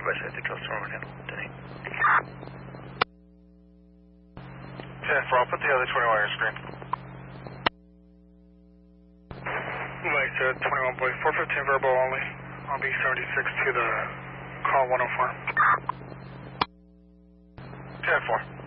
West side, the customer will handle today. 10-4, I'll put the other 21 on your screen. Like 21 boy, 415 verbal only. I'll be 76 to the call 104. 10-4.